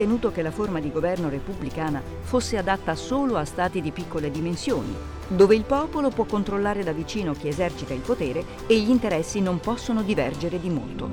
ritenuto che la forma di governo repubblicana fosse adatta solo a stati di piccole dimensioni, dove il popolo può controllare da vicino chi esercita il potere e gli interessi non possono divergere di molto.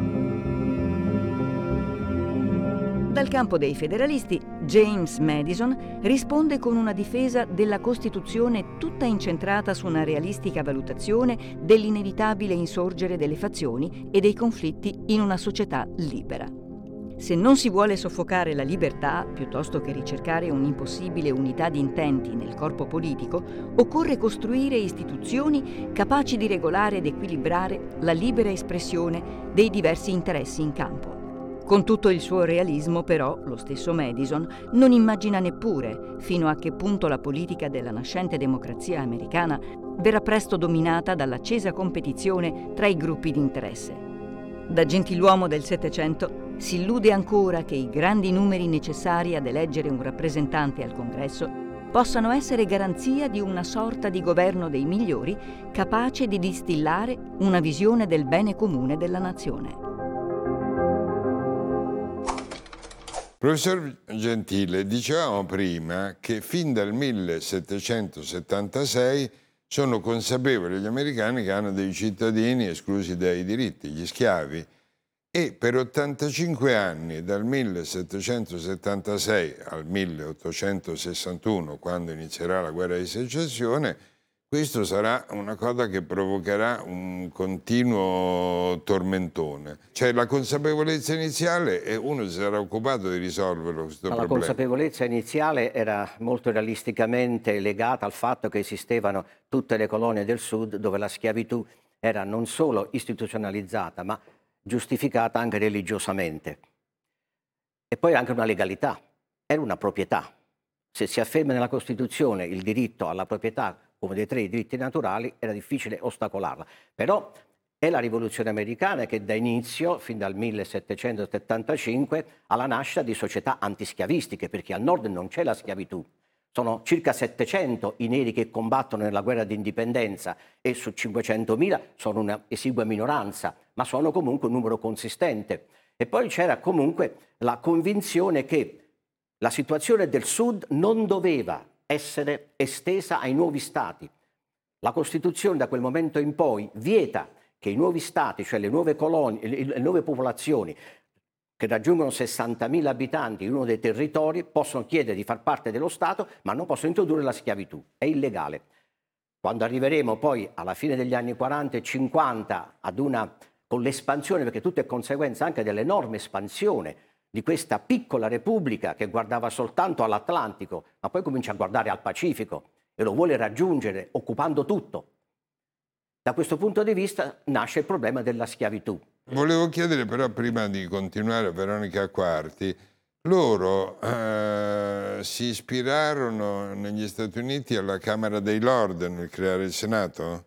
Dal campo dei federalisti, James Madison risponde con una difesa della Costituzione tutta incentrata su una realistica valutazione dell'inevitabile insorgere delle fazioni e dei conflitti in una società libera. Se non si vuole soffocare la libertà, piuttosto che ricercare un'impossibile unità di intenti nel corpo politico, occorre costruire istituzioni capaci di regolare ed equilibrare la libera espressione dei diversi interessi in campo. Con tutto il suo realismo, però, lo stesso Madison non immagina neppure fino a che punto la politica della nascente democrazia americana verrà presto dominata dall'accesa competizione tra i gruppi di interesse. Da gentiluomo del Settecento si illude ancora che i grandi numeri necessari ad eleggere un rappresentante al Congresso possano essere garanzia di una sorta di governo dei migliori capace di distillare una visione del bene comune della nazione. Professor Gentile, dicevamo prima che fin dal 1776 sono consapevoli gli americani che hanno dei cittadini esclusi dai diritti, gli schiavi, e per 85 anni, dal 1776 al 1861, quando inizierà la guerra di secessione, questo sarà una cosa che provocherà un continuo tormentone. Cioè la consapevolezza iniziale e uno si sarà occupato di risolverlo questo problema. La consapevolezza iniziale era molto realisticamente legata al fatto che esistevano tutte le colonie del sud dove la schiavitù era non solo istituzionalizzata ma giustificata anche religiosamente. E poi anche una legalità, era una proprietà. Se si afferma nella Costituzione il diritto alla proprietà come dei tre diritti naturali, era difficile ostacolarla. Però è la rivoluzione americana che dà inizio, fin dal 1775, alla nascita di società antischiavistiche, perché al nord non c'è la schiavitù. Sono circa 700 i neri che combattono nella guerra d'indipendenza e su 500.000 sono una esigua minoranza, ma sono comunque un numero consistente. E poi c'era comunque la convinzione che la situazione del sud non doveva essere estesa ai nuovi stati. La Costituzione da quel momento in poi vieta che i nuovi stati, cioè le nuove colonie, le nuove popolazioni che raggiungono 60.000 abitanti in uno dei territori possono chiedere di far parte dello Stato, ma non possono introdurre la schiavitù. È illegale. Quando arriveremo poi alla fine degli anni 40 e 50 con l'espansione, perché tutto è conseguenza anche dell'enorme espansione di questa piccola repubblica che guardava soltanto all'Atlantico, ma poi comincia a guardare al Pacifico e lo vuole raggiungere occupando tutto. Da questo punto di vista nasce il problema della schiavitù. Volevo chiedere però, prima di continuare, a Veronica Quarti, loro si ispirarono negli Stati Uniti alla Camera dei Lord nel creare il Senato?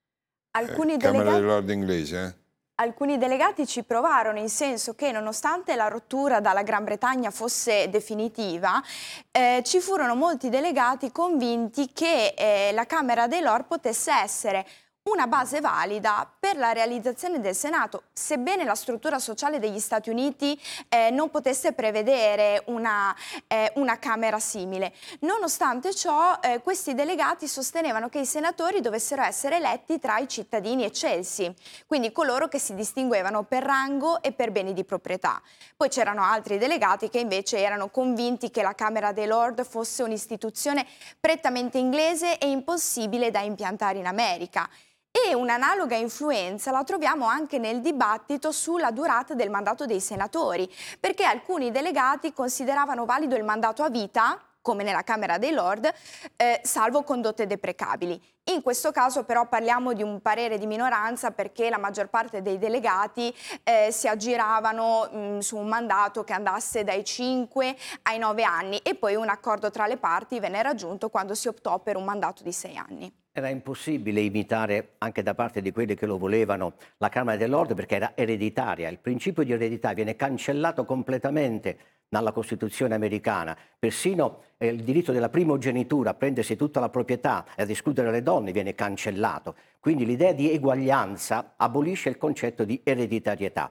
Camera dei Lord inglese? Alcuni delegati ci provarono, in senso che nonostante la rottura dalla Gran Bretagna fosse definitiva, ci furono molti delegati convinti che la Camera dei Lord potesse essere una base valida per la realizzazione del Senato, sebbene la struttura sociale degli Stati Uniti non potesse prevedere una Camera simile. Nonostante ciò, questi delegati sostenevano che i senatori dovessero essere eletti tra i cittadini eccelsi, quindi coloro che si distinguevano per rango e per beni di proprietà. Poi c'erano altri delegati che invece erano convinti che la Camera dei Lord fosse un'istituzione prettamente inglese e impossibile da impiantare in America. E un'analoga influenza la troviamo anche nel dibattito sulla durata del mandato dei senatori, perché alcuni delegati consideravano valido il mandato a vita, come nella Camera dei Lord, salvo condotte deprecabili. In questo caso però parliamo di un parere di minoranza, perché la maggior parte dei delegati si aggiravano su un mandato che andasse dai 5 ai 9 anni e poi un accordo tra le parti venne raggiunto quando si optò per un mandato di 6 anni. Era impossibile imitare, anche da parte di quelli che lo volevano, la Camera dei Lord perché era ereditaria. Il principio di eredità viene cancellato completamente dalla Costituzione americana. Persino il diritto della primogenitura a prendersi tutta la proprietà e ad escludere le donne viene cancellato. Quindi l'idea di eguaglianza abolisce il concetto di ereditarietà.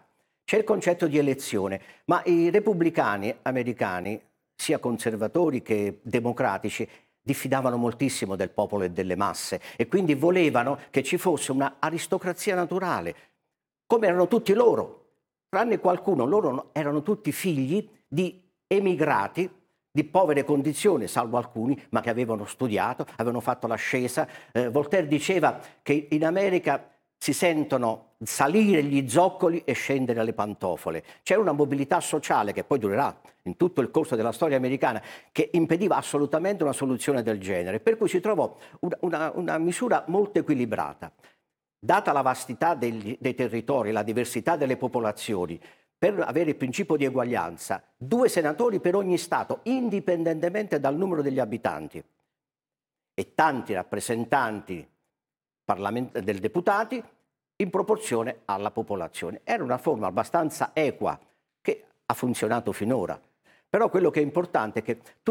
C'è il concetto di elezione, ma i repubblicani americani, sia conservatori che democratici, diffidavano moltissimo del popolo e delle masse e quindi volevano che ci fosse una aristocrazia naturale, come erano tutti loro, tranne qualcuno. Loro erano tutti figli di emigrati di povere condizioni, salvo alcuni, ma che avevano studiato, avevano fatto l'ascesa. Voltaire diceva che in America si sentono salire gli zoccoli e scendere le pantofole. C'era una mobilità sociale che poi durerà in tutto il corso della storia americana, che impediva assolutamente una soluzione del genere, per cui si trovò una misura molto equilibrata. Data la vastità dei territori, la diversità delle popolazioni, per avere il principio di eguaglianza, 2 senatori per ogni Stato, indipendentemente dal numero degli abitanti, e tanti rappresentanti del deputati in proporzione alla popolazione. Era una forma abbastanza equa che ha funzionato finora. Però quello che è importante è che